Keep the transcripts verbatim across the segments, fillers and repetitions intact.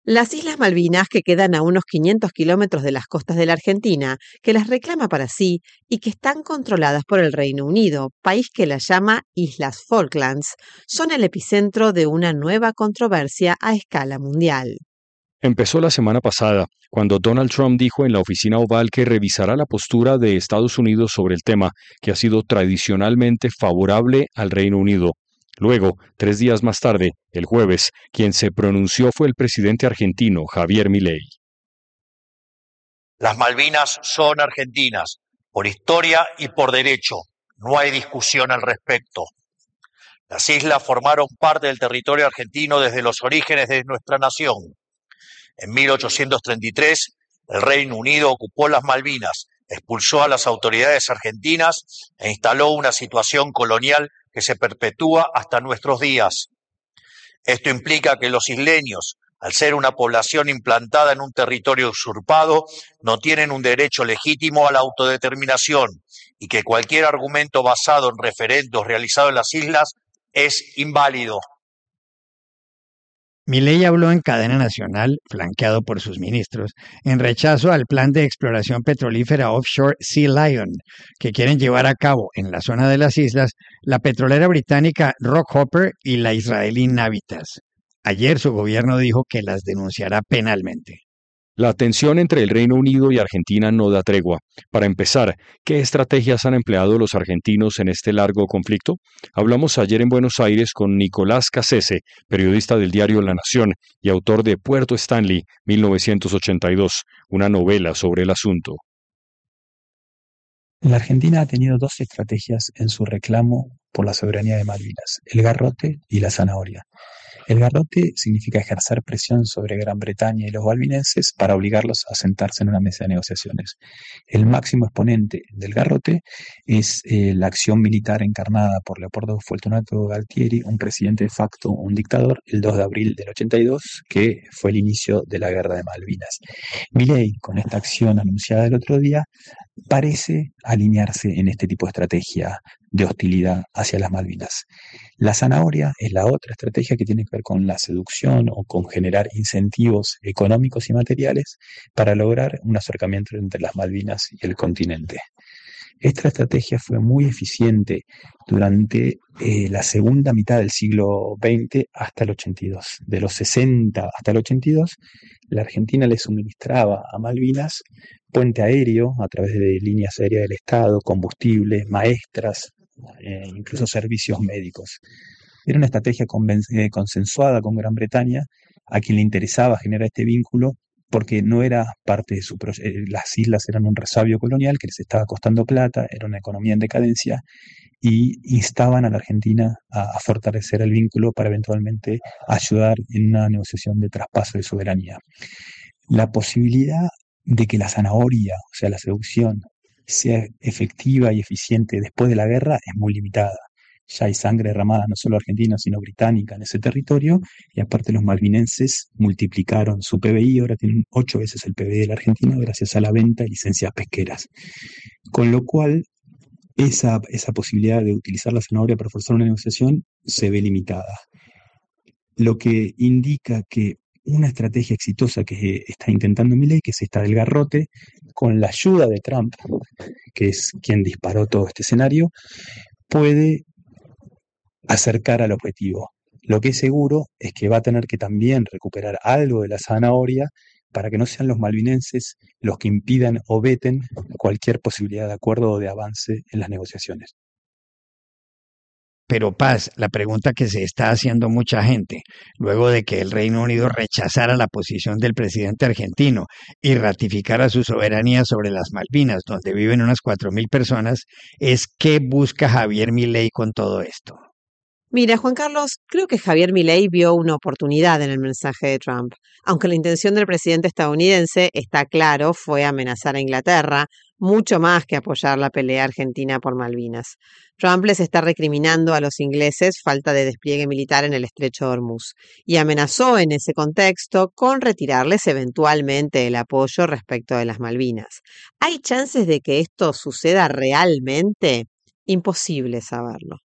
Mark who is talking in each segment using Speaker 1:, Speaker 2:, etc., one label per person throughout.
Speaker 1: Las Islas Malvinas, que quedan a unos quinientos kilómetros de las costas de la Argentina, que las reclama para sí y que están controladas por el Reino Unido, país que las llama Islas Falklands, son el epicentro de una nueva controversia a escala mundial.
Speaker 2: Empezó la semana pasada, cuando Donald Trump dijo en la oficina oval que revisará la postura de Estados Unidos sobre el tema, que ha sido tradicionalmente favorable al Reino Unido. Luego, tres días más tarde, el jueves, quien se pronunció fue el presidente argentino, Javier Milei.
Speaker 3: Las Malvinas son argentinas, por historia y por derecho. No hay discusión al respecto. Las islas formaron parte del territorio argentino desde los orígenes de nuestra nación. En mil ochocientos treinta y tres, el Reino Unido ocupó las Malvinas, expulsó a las autoridades argentinas e instaló una situación colonial que se perpetúa hasta nuestros días. Esto implica que los isleños, al ser una población implantada en un territorio usurpado, no tienen un derecho legítimo a la autodeterminación y que cualquier argumento basado en referendos realizados en las islas es inválido.
Speaker 4: Milei habló en cadena nacional, flanqueado por sus ministros, en rechazo al plan de exploración petrolífera offshore Sea Lion, que quieren llevar a cabo en la zona de las islas la petrolera británica Rockhopper y la israelí Navitas. Ayer su gobierno dijo que las denunciará penalmente.
Speaker 2: La tensión entre el Reino Unido y Argentina no da tregua. Para empezar, ¿qué estrategias han empleado los argentinos en este largo conflicto? Hablamos ayer en Buenos Aires con Nicolás Cassese, periodista del diario La Nación y autor de Puerto Stanley, mil novecientos ochenta y dos, una novela sobre el asunto.
Speaker 5: La Argentina ha tenido dos estrategias en su reclamo por la soberanía de Malvinas, el garrote y la zanahoria. El garrote significa ejercer presión sobre Gran Bretaña y los malvinenses para obligarlos a sentarse en una mesa de negociaciones. El máximo exponente del garrote es eh, la acción militar encarnada por Leopoldo Fortunato Galtieri, un presidente de facto, un dictador, el dos de abril del ochenta y dos, que fue el inicio de la guerra de Malvinas. Milei, con esta acción anunciada el otro día, parece alinearse en este tipo de estrategia de hostilidad hacia las Malvinas. La zanahoria es la otra estrategia que tiene que ver con la seducción o con generar incentivos económicos y materiales para lograr un acercamiento entre las Malvinas y el continente. Esta estrategia fue muy eficiente durante eh, la segunda mitad del siglo veinte hasta el ochenta y dos. De los sesenta hasta el ochenta y dos, la Argentina le suministraba a Malvinas puente aéreo a través de líneas aéreas del Estado, combustible, maestras, eh, incluso servicios médicos. Era una estrategia conven- eh, consensuada con Gran Bretaña, a quien le interesaba generar este vínculo porque no era parte de su proyecto. Eh, las islas eran un resabio colonial que les estaba costando plata, era una economía en decadencia, y instaban a la Argentina a, a fortalecer el vínculo para eventualmente ayudar en una negociación de traspaso de soberanía. La posibilidad de que la zanahoria, o sea, la seducción, sea efectiva y eficiente después de la guerra es muy limitada. Ya hay sangre derramada no solo argentina, sino británica en ese territorio, y aparte los malvinenses multiplicaron su P B I, ahora tienen ocho veces el P B I de la Argentina gracias a la venta de licencias pesqueras. Con lo cual, esa, esa posibilidad de utilizar la zanahoria para forzar una negociación se ve limitada. Lo que indica que una estrategia exitosa que está intentando Milei, que es esta del garrote, con la ayuda de Trump, que es quien disparó todo este escenario, puede acercar al objetivo. Lo que es seguro es que va a tener que también recuperar algo de la zanahoria para que no sean los malvinenses los que impidan o veten cualquier posibilidad de acuerdo o de avance en las negociaciones.
Speaker 4: Pero Paz, la pregunta que se está haciendo mucha gente, luego de que el Reino Unido rechazara la posición del presidente argentino y ratificara su soberanía sobre las Malvinas, donde viven unas cuatro mil personas, es qué busca Javier Milei con todo esto.
Speaker 1: Mira, Juan Carlos, creo que Javier Milei vio una oportunidad en el mensaje de Trump. Aunque la intención del presidente estadounidense, está claro, fue amenazar a Inglaterra, mucho más que apoyar la pelea argentina por Malvinas. Trump les está recriminando a los ingleses falta de despliegue militar en el estrecho de Hormuz y amenazó en ese contexto con retirarles eventualmente el apoyo respecto de las Malvinas. ¿Hay chances de que esto suceda realmente? Imposible saberlo.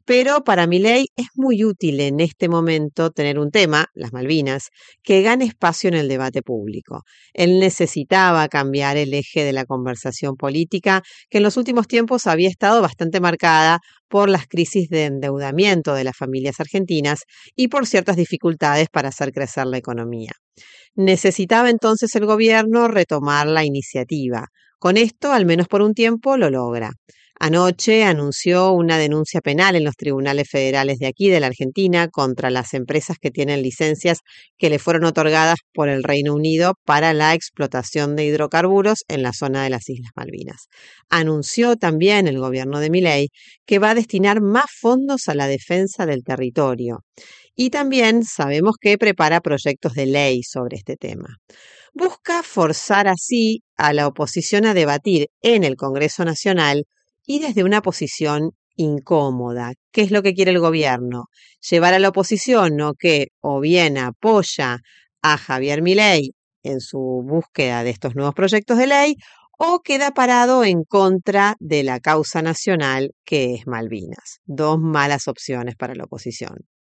Speaker 1: Pero para Milei es muy útil en este momento tener un tema, las Malvinas, que gane espacio en el debate público. Él necesitaba cambiar el eje de la conversación política, que en los últimos tiempos había estado bastante marcada por las crisis de endeudamiento de las familias argentinas y por ciertas dificultades para hacer crecer la economía. Necesitaba entonces el gobierno retomar la iniciativa. Con esto, al menos por un tiempo, lo logra. Anoche anunció una denuncia penal en los tribunales federales de aquí, de la Argentina, contra las empresas que tienen licencias que le fueron otorgadas por el Reino Unido para la explotación de hidrocarburos en la zona de las Islas Malvinas. Anunció también el gobierno de Milei que va a destinar más fondos a la defensa del territorio. Y también sabemos que prepara proyectos de ley sobre este tema. Busca forzar así a la oposición a debatir en el Congreso Nacional y desde una posición incómoda. ¿Qué es lo que quiere el gobierno? Llevar a la oposición, ¿no?, que o bien apoya a Javier Milei en su búsqueda de estos nuevos proyectos de ley, o queda parado en contra de la causa nacional que es Malvinas. Dos malas opciones para la oposición.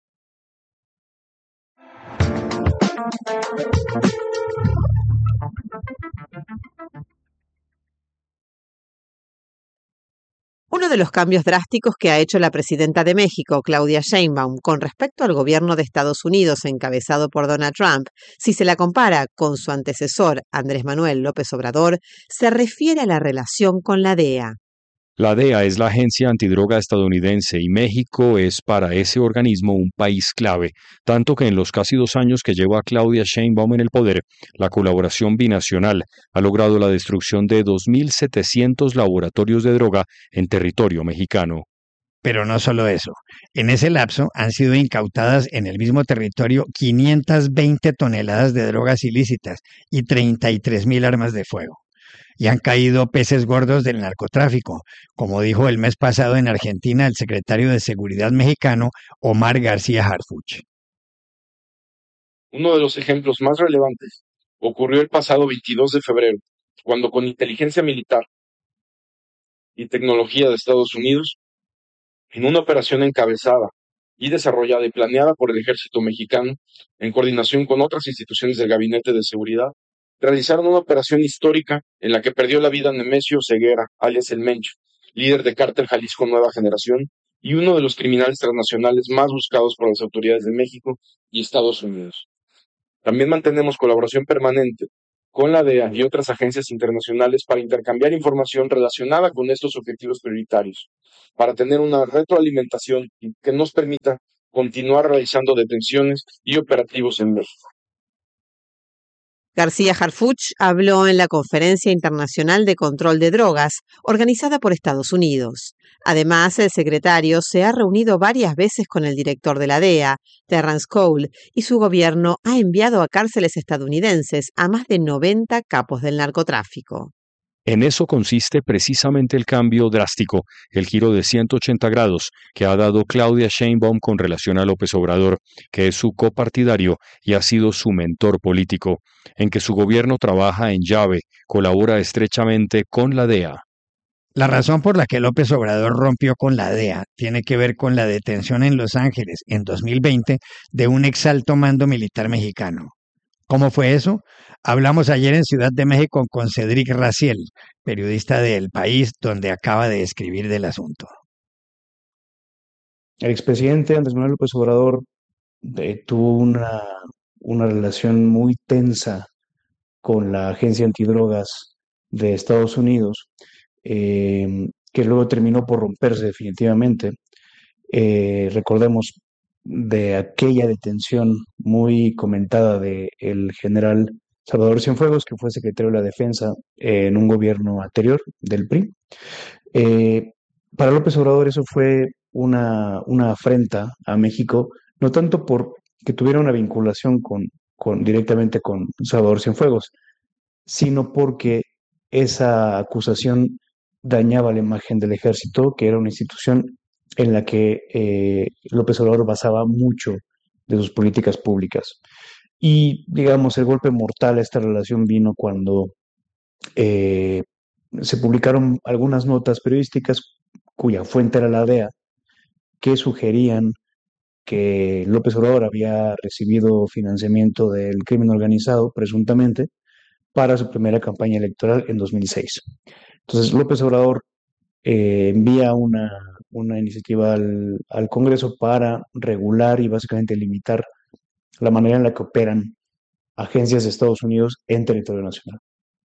Speaker 1: Uno de los cambios drásticos que ha hecho la presidenta de México, Claudia Sheinbaum, con respecto al gobierno de Estados Unidos encabezado por Donald Trump, si se la compara con su antecesor, Andrés Manuel López Obrador, se refiere a la relación con la D E A.
Speaker 2: La D E A es la agencia antidroga estadounidense y México es para ese organismo un país clave, tanto que en los casi dos años que lleva Claudia Sheinbaum en el poder, la colaboración binacional ha logrado la destrucción de dos mil setecientos laboratorios de droga en territorio mexicano.
Speaker 4: Pero no solo eso. En ese lapso han sido incautadas en el mismo territorio quinientas veinte toneladas de drogas ilícitas y treinta y tres mil armas de fuego. Y han caído peces gordos del narcotráfico, como dijo el mes pasado en Argentina el secretario de Seguridad mexicano, Omar García Harfuch.
Speaker 6: Uno de los ejemplos más relevantes ocurrió el pasado veintidós de febrero, cuando con inteligencia militar y tecnología de Estados Unidos, en una operación encabezada y desarrollada y planeada por el ejército mexicano, en coordinación con otras instituciones del Gabinete de Seguridad, realizaron una operación histórica en la que perdió la vida Nemesio Ceguera, alias El Mencho, líder de Cártel Jalisco Nueva Generación y uno de los criminales transnacionales más buscados por las autoridades de México y Estados Unidos. También mantenemos colaboración permanente con la D E A y otras agencias internacionales para intercambiar información relacionada con estos objetivos prioritarios, para tener una retroalimentación que nos permita continuar realizando detenciones y operativos en México.
Speaker 1: García Harfuch habló en la Conferencia Internacional de Control de Drogas, organizada por Estados Unidos. Además, el secretario se ha reunido varias veces con el director de la D E A, Terrance Cole, y su gobierno ha enviado a cárceles estadounidenses a más de noventa capos del narcotráfico.
Speaker 2: En eso consiste precisamente el cambio drástico, el giro de ciento ochenta grados que ha dado Claudia Sheinbaum con relación a López Obrador, que es su copartidario y ha sido su mentor político, en que su gobierno trabaja en llave, colabora estrechamente con la D E A.
Speaker 4: La razón por la que López Obrador rompió con la D E A tiene que ver con la detención en Los Ángeles en dos mil veinte de un exalto mando militar mexicano. ¿Cómo fue eso? Hablamos ayer en Ciudad de México con Cedric Raciel, periodista de El País, donde acaba de escribir del asunto.
Speaker 7: El expresidente Andrés Manuel López Obrador eh, tuvo una, una relación muy tensa con la Agencia Antidrogas de Estados Unidos, eh, que luego terminó por romperse definitivamente. Eh, recordemos de aquella detención muy comentada del general Salvador Cienfuegos, que fue secretario de la Defensa en un gobierno anterior del P R I. Eh, para López Obrador eso fue una, una afrenta a México, no tanto por que tuviera una vinculación con, con, directamente con Salvador Cienfuegos, sino porque esa acusación dañaba la imagen del ejército, que era una institución en la que eh, López Obrador basaba mucho de sus políticas públicas. Y, digamos, el golpe mortal a esta relación vino cuando eh, se publicaron algunas notas periodísticas cuya fuente era la D E A, que sugerían que López Obrador había recibido financiamiento del crimen organizado, presuntamente, para su primera campaña electoral en dos mil seis. Entonces, López Obrador eh, envía una, una iniciativa al, al Congreso para regular y básicamente limitar la manera en la que operan agencias de Estados Unidos en territorio nacional.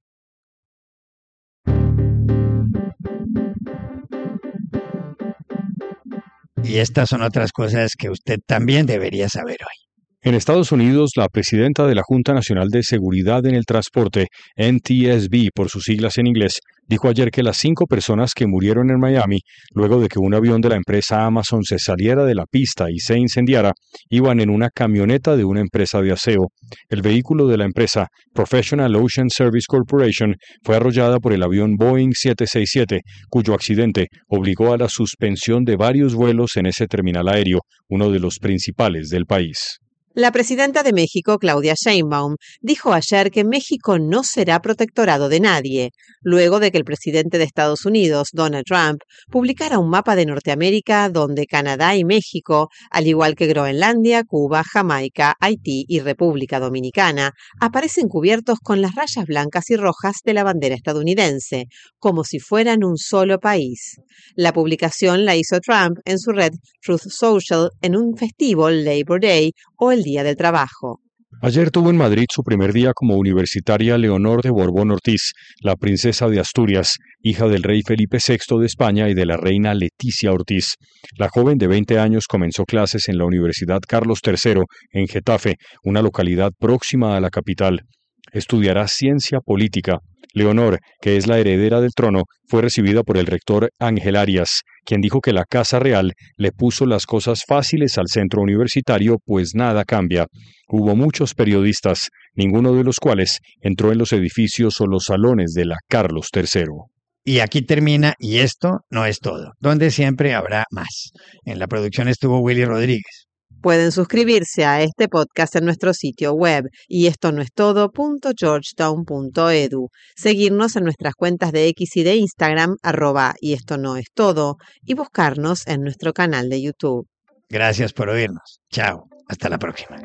Speaker 4: Y estas son otras cosas que usted también debería saber hoy.
Speaker 2: En Estados Unidos, la presidenta de la Junta Nacional de Seguridad en el Transporte, N T S B por sus siglas en inglés, dijo ayer que las cinco personas que murieron en Miami, luego de que un avión de la empresa Amazon se saliera de la pista y se incendiara, iban en una camioneta de una empresa de aseo. El vehículo de la empresa, Professional Ocean Service Corporation, fue arrollada por el avión Boeing siete seis siete, cuyo accidente obligó a la suspensión de varios vuelos en ese terminal aéreo, uno de los principales del país.
Speaker 1: La presidenta de México, Claudia Sheinbaum, dijo ayer que México no será protectorado de nadie, luego de que el presidente de Estados Unidos, Donald Trump, publicara un mapa de Norteamérica donde Canadá y México, al igual que Groenlandia, Cuba, Jamaica, Haití y República Dominicana, aparecen cubiertos con las rayas blancas y rojas de la bandera estadounidense, como si fueran un solo país. La publicación la hizo Trump en su red Truth Social en un festivo Labor Day o el Día del Trabajo.
Speaker 2: Ayer tuvo en Madrid su primer día como universitaria Leonor de Borbón Ortiz, la princesa de Asturias, hija del rey Felipe sexto de España y de la reina Leticia Ortiz. La joven de veinte años comenzó clases en la Universidad Carlos tercero, en Getafe, una localidad próxima a la capital. Estudiará ciencia política. Leonor, que es la heredera del trono, fue recibida por el rector Ángel Arias, quien dijo que la Casa Real le puso las cosas fáciles al centro universitario, pues nada cambia. Hubo muchos periodistas, ninguno de los cuales entró en los edificios o los salones de la Carlos tercero.
Speaker 4: Y aquí termina, y esto no es todo, donde siempre habrá más. En la producción estuvo Willy Rodríguez.
Speaker 1: Pueden suscribirse a este podcast en nuestro sitio web y esto no es todo punto georgetown punto edu, seguirnos en nuestras cuentas de X y de Instagram, arroba y esto no es todo, y buscarnos en nuestro canal de YouTube.
Speaker 4: Gracias por oírnos. Chao. Hasta la próxima.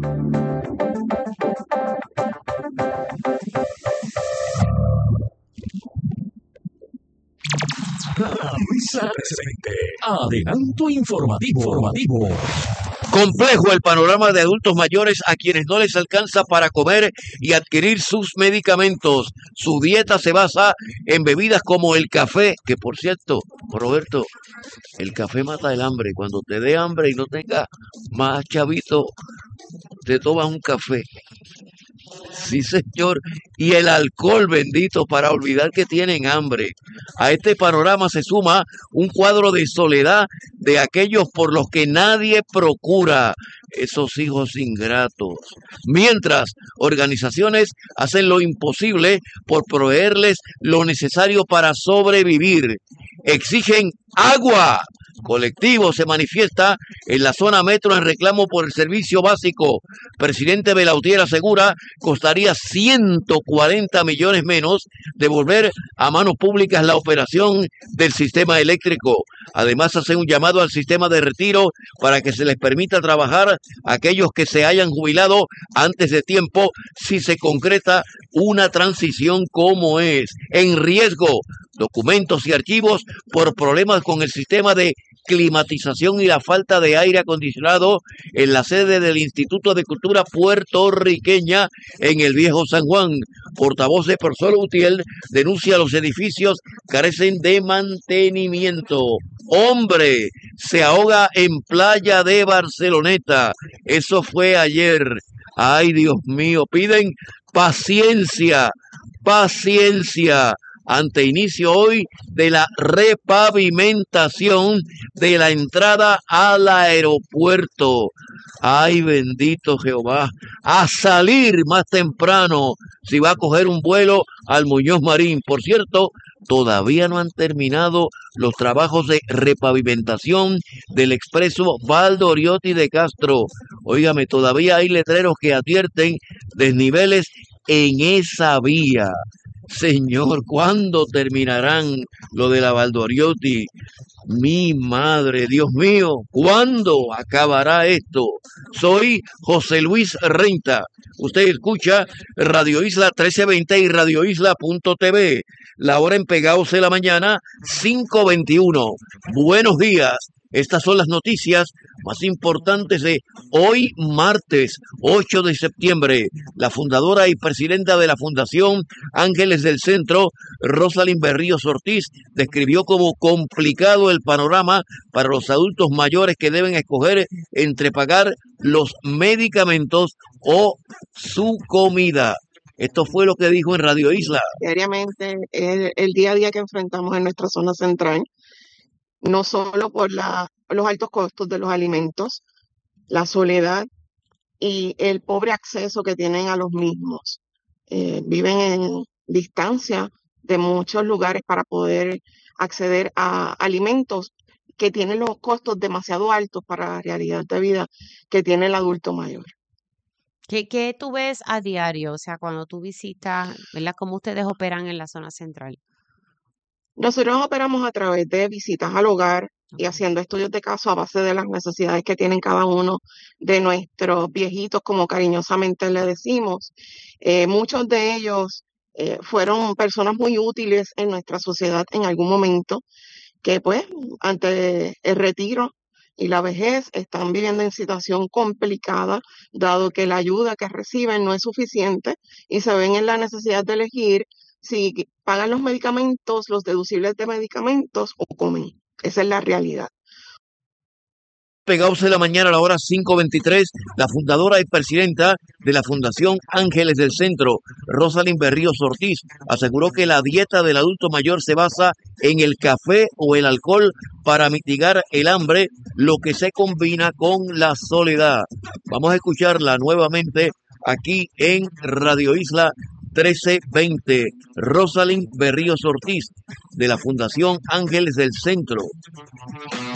Speaker 8: La Mesa presente. Adelanto informativo. informativo.
Speaker 3: Complejo el panorama de adultos mayores a quienes no les alcanza para comer y adquirir sus medicamentos. Su dieta se basa en bebidas como el café, que por cierto, Roberto, el café mata el hambre. Cuando te dé hambre y no tengas más chavito, te tomas un café. Sí, señor. Y el alcohol, bendito, para olvidar que tienen hambre. A este panorama se suma un cuadro de soledad de aquellos por los que nadie procura, esos hijos ingratos. Mientras, organizaciones hacen lo imposible por proveerles lo necesario para sobrevivir. Exigen agua. Colectivo se manifiesta en la zona metro en reclamo por el servicio básico. Presidente Belautier asegura costaría ciento cuarenta millones menos devolver a manos públicas la operación del sistema eléctrico. Además hace un llamado al sistema de retiro para que se les permita trabajar a aquellos que se hayan jubilado antes de tiempo si se concreta una transición como es. En riesgo, documentos y archivos por problemas con el sistema de climatización y la falta de aire acondicionado en la sede del Instituto de Cultura puertorriqueña en el Viejo San Juan. Portavoz de Persolo Utiel denuncia los edificios carecen de mantenimiento. Hombre se ahoga en playa de Barceloneta. Eso fue ayer. Ay, Dios mío, piden paciencia, paciencia ante inicio hoy de la repavimentación de la entrada al aeropuerto. Ay, bendito Jehová, a salir más temprano si va a coger un vuelo al Muñoz Marín. Por cierto, todavía no han terminado los trabajos de repavimentación del expreso Valdoriotti de Castro. Óigame, todavía hay letreros que advierten desniveles en esa vía.
Speaker 9: Señor, ¿cuándo terminarán lo de la Valdoriotti? Mi madre, Dios mío, ¿cuándo acabará esto? Soy José Luis Renta. Usted escucha Radio Isla trece veinte y Radio Isla punto T V. La hora en Pegaos de la mañana, cinco veintiuno. Buenos días. Estas son las noticias más importantes de hoy, martes ocho de septiembre. La fundadora y presidenta de la Fundación Ángeles del Centro, Rosalind Berríos Ortiz, describió como complicado el panorama para los adultos mayores que deben escoger entre pagar los medicamentos o su comida. Esto fue lo que dijo en Radio Isla.
Speaker 10: Diariamente, el, el día a día que enfrentamos en nuestra zona central, no solo por la, los altos costos de los alimentos, la soledad y el pobre acceso que tienen a los mismos. Eh, viven en distancia de muchos lugares para poder acceder a alimentos que tienen los costos demasiado altos para la realidad de vida que tiene el adulto mayor.
Speaker 11: ¿Qué, qué tú ves a diario? O sea, cuando tú visitas, ¿verdad? ¿Cómo ustedes operan en la zona central?
Speaker 10: Nosotros operamos a través de visitas al hogar y haciendo estudios de caso a base de las necesidades que tienen cada uno de nuestros viejitos, como cariñosamente le decimos. Eh, muchos de ellos eh, fueron personas muy útiles en nuestra sociedad en algún momento, que pues ante el retiro y la vejez están viviendo en situación complicada, dado que la ayuda que reciben no es suficiente y se ven en la necesidad de elegir si pagan los medicamentos, los deducibles de medicamentos o comen. Esa es la realidad.
Speaker 9: Pegaos de la mañana a la hora cinco veintitrés, la fundadora y presidenta de la Fundación Ángeles del Centro, Rosalind Berríos Ortiz, aseguró que la dieta del adulto mayor se basa en el café o el alcohol para mitigar el hambre, lo que se combina con la soledad. Vamos a escucharla nuevamente aquí en Radio Isla trece veinte. Rosalind Berríos Ortiz, de la Fundación Ángeles del Centro.